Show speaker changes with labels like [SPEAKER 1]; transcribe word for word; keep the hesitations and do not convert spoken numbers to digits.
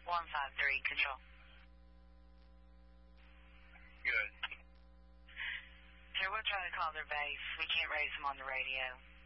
[SPEAKER 1] one five three, control.
[SPEAKER 2] Good.
[SPEAKER 1] Sir, we'll try to call their base. We can't raise them on the radio.